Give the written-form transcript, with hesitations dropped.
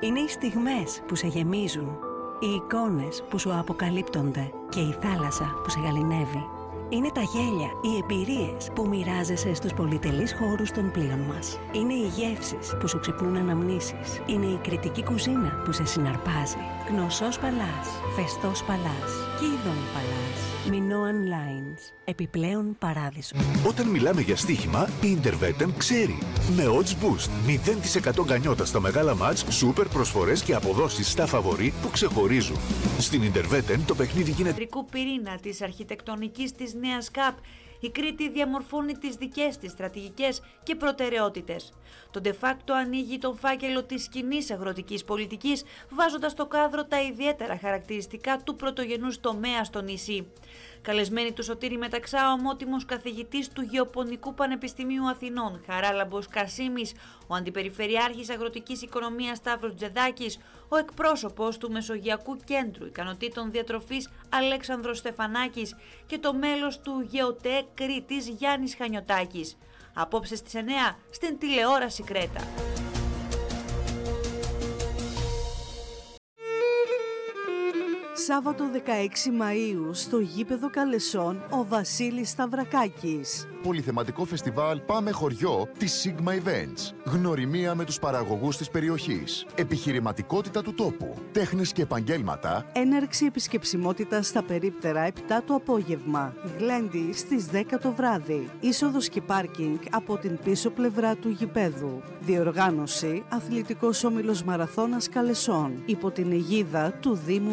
Είναι οι στιγμές που σε γεμίζουν, οι εικόνες που σου αποκαλύπτονται και η θάλασσα που σε γαληνεύει. Είναι τα γέλια, οι εμπειρίες που μοιράζεσαι στους πολυτελείς χώρους των πλοίων μας. Είναι οι γεύσεις που σου ξυπνούν αναμνήσεις. Είναι η κριτική κουζίνα που σε συναρπάζει. Γνωσός Παλάς, Φεστός Παλάς, Κίδων Παλάς, Minoan Lines. Επιπλέον παράδεισο. Όταν μιλάμε για στοίχημα, η Interveten ξέρει. Με Odds Boost, 0% γκανιότα στα μεγάλα μάτς, σούπερ προσφορές και αποδόσεις στα φαβορί που ξεχωρίζουν. Στην Interveten το παιχνίδι γίνεται πυρήνα της αρχιτεκτονικής της νέας ΚΑΠ. Η Κρήτη διαμορφώνει τις δικές της στρατηγικές και προτεραιότητες. Το de facto ανοίγει τον φάκελο της κοινής αγροτικής πολιτικής, βάζοντας στο κάδρο τα ιδιαίτερα χαρακτηριστικά του πρωτογενούς τομέα στο νησί. Καλεσμένοι του Σωτήρη Μεταξά, ομότιμος καθηγητής του Γεωπονικού Πανεπιστημίου Αθηνών, Χαράλαμπος Κασίμης, ο Αντιπεριφερειάρχης Αγροτικής Οικονομίας Σταύρος Τζεδάκης, ο εκπρόσωπος του Μεσογειακού Κέντρου Ικανοτήτων Διατροφής Αλέξανδρος Στεφανάκης και το μέλος του ΓΕΟΤΕ Κρήτης Γιάννης Χανιωτάκης. Απόψε στις 9 στην τηλεόραση Κρέτα. Σάββατο 16 Μαΐου στο γήπεδο Καλεσών ο Βασίλης Σταυρακάκης. Πολυθεματικό φεστιβάλ Πάμε Χωριό της Sigma Events. Γνωριμία με τους παραγωγούς της περιοχής. Επιχειρηματικότητα του τόπου. Τέχνες και επαγγέλματα. Έναρξη επισκεψιμότητα στα περίπτερα 7 το απόγευμα. Γλέντι στις 10 το βράδυ. Είσοδος και πάρκινγκ από την πίσω πλευρά του γηπέδου. Διοργάνωση Αθλητικός Όμιλος Μαραθώνας Καλεσών. Υπό την αιγίδα του Δήμου